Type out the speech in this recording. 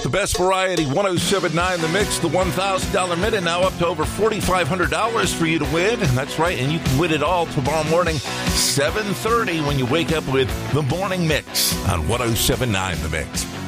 The best variety, 107.9 The Mix, the $1,000 minute, now up to over $4,500 for you to win. That's right, and you can win it all tomorrow morning, 7:30, when you wake up with The Morning Mix on 107.9 The Mix.